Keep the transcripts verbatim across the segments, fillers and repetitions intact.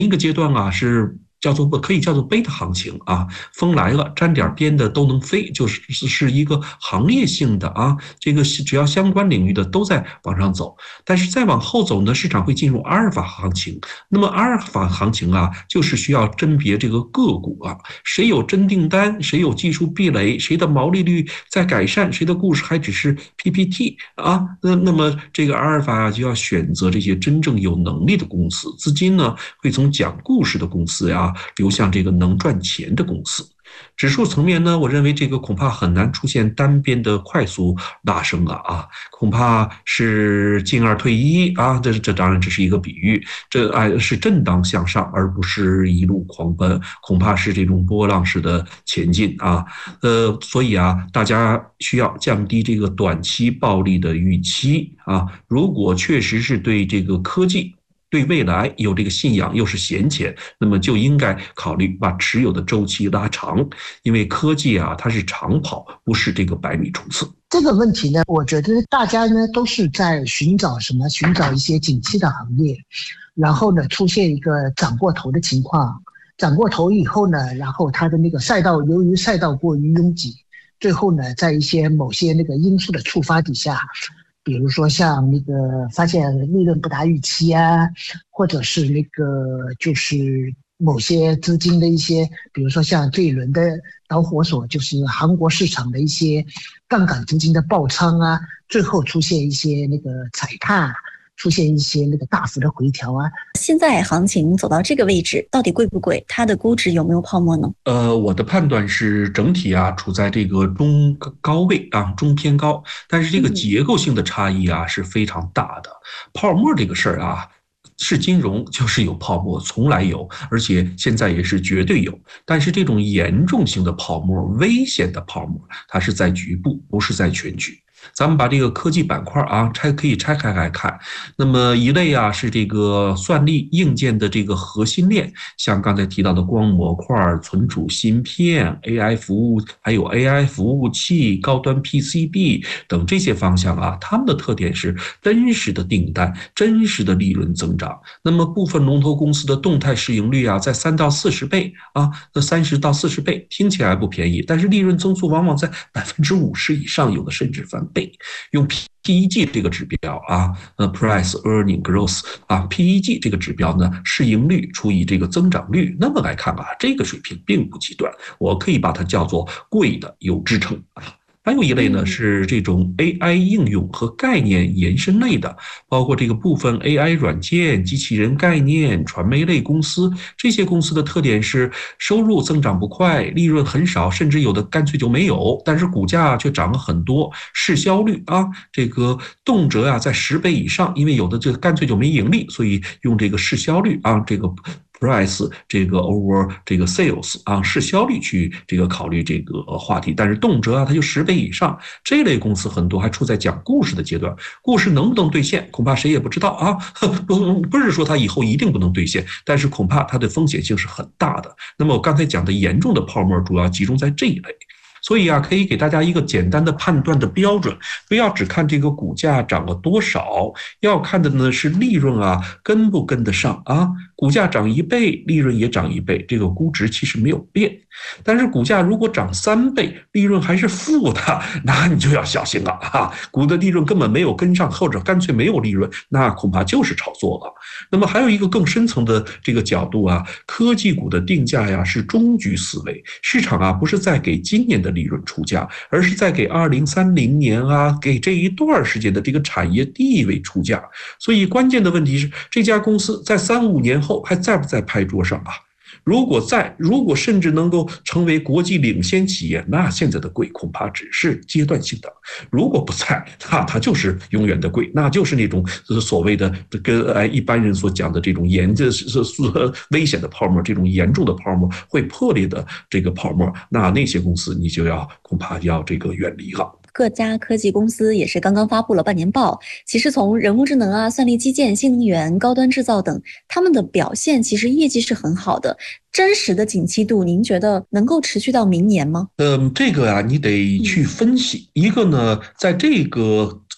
一个阶段啊是叫做可以叫做贝塔行情啊，风来了沾点边的都能飞，就是是一个行业性的啊，这个只要相关领域的都在往上走。但是再往后走呢，市场会进入阿尔法行情。那么阿尔法行情啊，就是需要甄别这个个股啊，谁有真订单，谁有技术壁垒，谁的毛利率在改善，谁的故事还只是 P P T 啊，那那么这个阿尔法就要选择这些真正有能力的公司，资金呢会从讲故事的公司呀流向这个能赚钱的公司。指数层面呢，我认为这个恐怕很难出现单边的快速拉升了啊，恐怕是进二退一啊，这这当然只是一个比喻，这哎是震荡向上，而不是一路狂奔，恐怕是这种波浪式的前进啊，呃，所以啊，大家需要降低这个短期暴利的预期啊，如果确实是对这个科技对未来有这个信仰，又是闲钱，那么就应该考虑把持有的周期拉长，因为科技啊，它是长跑，不是这个百米冲刺。 这个问题呢，我觉得大家呢都是在寻找什么？寻找一些景气的行业，然后呢出现一个涨过头的情况，涨过头以后呢，然后它的那个赛道由于赛道过于拥挤，最后呢在一些某些那个因素的触发底下。比如说像那个发现利润不达预期啊，或者是那个就是某些资金的一些，比如说像这一轮的导火索就是韩国市场的一些杠杆资金的爆仓啊，最后出现一些那个踩踏，出现一些那个大幅的回调啊。 现在行情走到这个位置，到底贵不贵？它的估值有没有泡沫呢？ 呃，我的判断是整体啊处在这个中高位啊，中偏高，但是这个结构性的差异啊是非常大的。泡沫这个事儿啊，是金融就是有泡沫，从来有，而且现在也是绝对有。但是这种严重性的泡沫、危险的泡沫，它是在局部，不是在全局。咱们把这个科技板块啊拆可以拆开来看，那么一类啊是这个算力硬件的这个核心链，像刚才提到的光模块、存储芯片、A I 服务，还有 A I 服务器、高端 P C B 等这些方向啊，它们的特点是真实的订单、真实的利润增长。那么部分龙头公司的动态市盈率啊，在三到四十倍啊，那三十到四十倍听起来不便宜，但是利润增速往往在百分之五十以上，有的甚至翻倍。用 P E G 这个指标啊，呃 ，Price Earning Growth 啊 ，P E G 这个指标呢，市盈率除以这个增长率，那么来看啊，这个水平并不极端，我可以把它叫做贵的有支撑啊。还有一类呢是这种 A I 应用和概念延伸类的，包括这个部分 A I 软件、机器人概念、传媒类公司，这些公司的特点是收入增长不快，利润很少，甚至有的干脆就没有，但是股价却涨了很多，市销率啊，这个动辄啊在十倍以上，因为有的这干脆就没盈利，所以用这个市销率啊，这个。price 这个 over 这个 sales 啊，市销率去这个考虑这个话题，但是动辄啊它就十倍以上，这类公司很多还处在讲故事的阶段，故事能不能兑现，恐怕谁也不知道啊。不不是说它以后一定不能兑现，但是恐怕它的风险性是很大的。那么我刚才讲的严重的泡沫主要集中在这一类。所以啊，可以给大家一个简单的判断的标准，不要只看这个股价涨了多少，要看的呢是利润啊跟不跟得上啊。股价涨一倍，利润也涨一倍，这个估值其实没有变。但是股价如果涨三倍，利润还是负的，那你就要小心了啊！股的利润根本没有跟上，或者干脆没有利润，那恐怕就是炒作了。那么还有一个更深层的这个角度啊，科技股的定价呀是终局思维，市场啊不是在给今年的利润出价，而是在给二零三零年啊，给这一段时间的这个产业地位出价。所以关键的问题是，这家公司在三五年后还在不在牌桌上啊？如果在，如果甚至能够成为国际领先企业，那现在的贵恐怕只是阶段性的；如果不在，那它就是永远的贵，那就是那种所谓的跟一般人所讲的这种严这是危险的泡沫，这种严重的泡沫会破裂的这个泡沫，那那些公司你就要恐怕要这个远离了。 各家科技公司也是刚刚发布了半年报，其实从人工智能啊、算力基建、新能源、高端制造等，他们的表现其实业绩是很好的。真实的景气度，您觉得能够持续到明年吗？ 嗯，这个啊，你得去分析。一个呢，在这个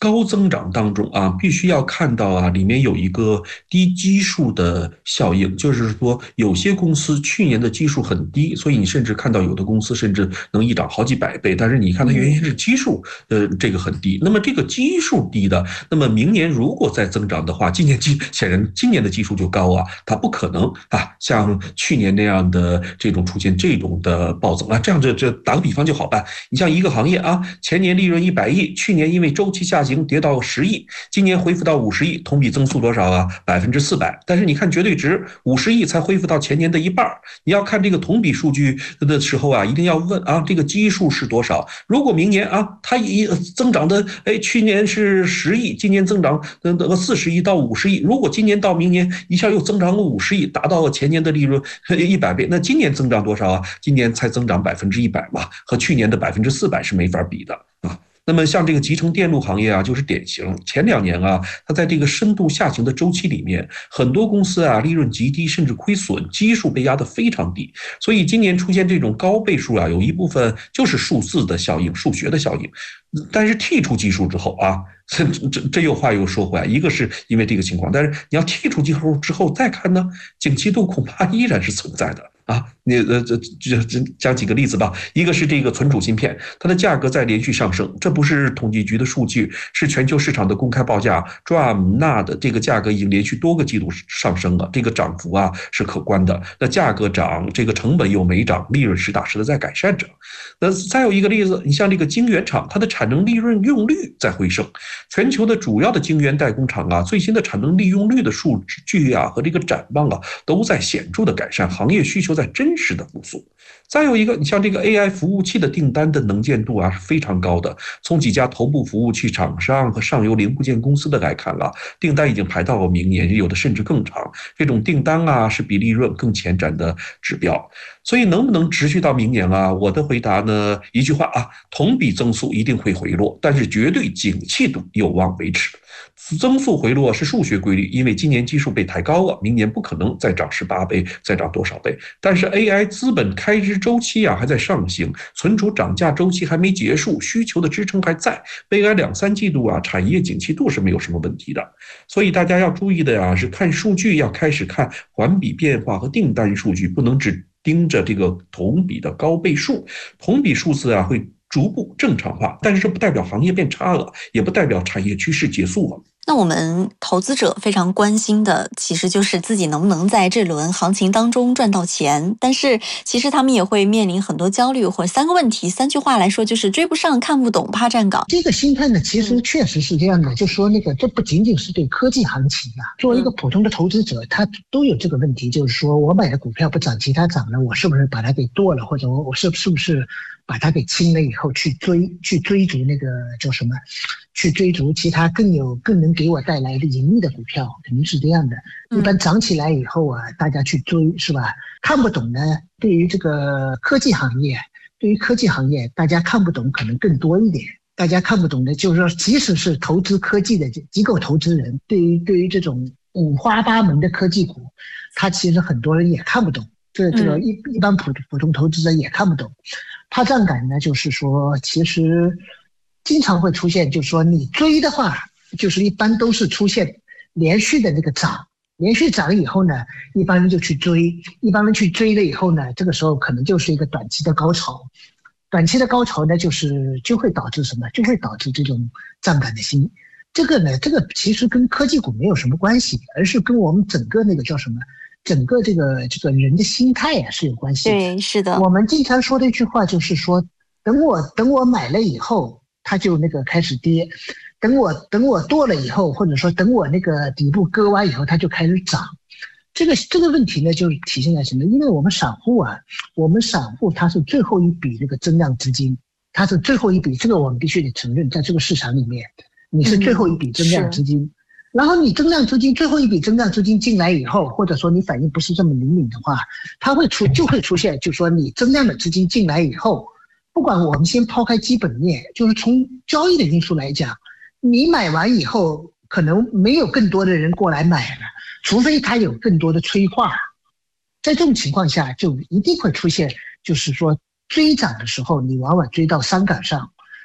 高增长当中啊，必须要看到啊，里面有一个低基数的效应，就是说有些公司去年的基数很低，所以你甚至看到有的公司甚至能一涨好几百倍，但是你看它原因是基数，呃，这个很低。那么这个基数低的，那么明年如果再增长的话，今年基显然今年的基数就高啊，它不可能啊像去年那样的这种出现这种的暴增啊。这样这这打个比方就好办，你像一个行业啊，前年利润一百亿，去年因为周期下行跌到十亿，今年恢复到五十亿，同比增速多少啊？百分之四百。但是你看绝对值，五十亿才恢复到前年的一半。你要看这个同比数据的时候啊，一定要问啊，这个基数是多少？如果明年啊，它一增长的，哎，去年是十亿，今年增长呃四十亿到五十亿，如果今年到明年一下又增长了五十亿，达到了前年的利润一百倍，那今年增长多少啊？今年才增长百分之一百嘛，和去年的百分之四百是没法比的啊。那么像这个集成电路行业啊，就是典型。前两年啊，它在这个深度下行的周期里面，很多公司啊利润极低，甚至亏损，基数被压得非常低。所以今年出现这种高倍数啊，有一部分就是数字的效应、数学的效应。但是剔除基数之后啊，这这这又话又说回来，一个是因为这个情况，但是你要剔除基数之后再看呢，景气度恐怕依然是存在的。啊，你呃这这这讲几个例子吧。一个是这个存储芯片，它的价格在连续上升，这不是统计局的数据，是全球市场的公开报价 ，D R A M 纳的这个价格已经连续多个季度上升了，这个涨幅啊是可观的。那价格涨，这个成本又没涨，利润实打实的在改善着。那再有一个例子，你像这个晶圆厂，它的产能利润用率在回升，全球的主要的晶圆代工厂啊，最新的产能利用率的数据啊和这个展望啊，都在显著的改善，行业需求在真实的复苏。再有一个，你像这个 A I 服务器的订单的能见度啊是非常高的，从几家头部服务器厂商和上游零部件公司的来看啊，订单已经排到明年，有的甚至更长。这种订单啊是比利润更前瞻的指标。所以能不能持续到明年啊？我的回答呢，一句话啊，同比增速一定会回落，但是绝对景气度有望维持。增速回落是数学规律，因为今年基数被抬高了，明年不可能再涨十八倍，再涨多少倍。但是 A I 资本开支周期啊还在上行，存储涨价周期还没结束，需求的支撑还在，未来两三季度啊产业景气度是没有什么问题的。所以大家要注意的呀、啊、是看数据要开始看环比变化和订单数据，不能只盯着这个同比的高倍数，同比数字啊会逐步正常化，但是这不代表行业变差了，也不代表产业趋势结束了。 那我们投资者非常关心的，其实就是自己能不能在这轮行情当中赚到钱。但是其实他们也会面临很多焦虑，或者三个问题，三句话来说就是追不上、看不懂、怕站岗。 这个心态呢，其实确实是这样的，嗯、就说那个这不仅仅是对科技行情啊，作为一个普通的投资者，他都有这个问题，就是说我买的股票不涨，其他涨了，我是不是把它给剁了，或者我我是是不是把它给清了以后去追去追逐那个叫什么？去追逐其他更有更能给我带来的盈利的股票，肯定是这样的。一般涨起来以后啊，大家去追是吧？看不懂呢，对于这个科技行业，对于科技行业，大家看不懂可能更多一点。大家看不懂的，就是说，即使是投资科技的机构投资人，对于对于这种五花八门的科技股，他其实很多人也看不懂。这这个一一般普普通投资者也看不懂。怕站岗呢，就是说，其实经常会出现，就是说你追的话，就是一般都是出现连续的那个涨，连续涨以后呢，一般人就去追，一般人去追了以后呢，这个时候可能就是一个短期的高潮，短期的高潮呢，就是就会导致什么？就会导致这种站岗的心。这个呢，这个其实跟科技股没有什么关系，而是跟我们整个那个叫什么？整个这个这个人的心态啊是有关系的。 对，是的。我们经常说的一句话就是说，等我等我买了以后，它就那个开始跌；等我等我剁了以后，或者说等我那个底部割完以后，它就开始涨。这个这个问题呢，就是体现在什么？因为我们散户啊，我们散户它是最后一笔那个增量资金，它是最后一笔，这个我们必须得承认，在这个市场里面，你是最后一笔增量资金。嗯然后你增量资金最后一笔增量资金进来以后，或者说你反应不是这么灵敏的话，它会出就会出现，就是说你增量的资金进来以后，不管我们先抛开基本面，就是从交易的因素来讲，你买完以后可能没有更多的人过来买了，除非它有更多的催化，在这种情况下就一定会出现，就是说追涨的时候你往往追到三杆上，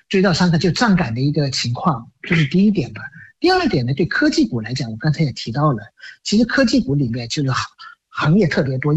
追到上看就站岗的一个情况，这是第一点吧。第二点呢，对科技股来讲，我刚才也提到了，其实科技股里面就是行业特别多。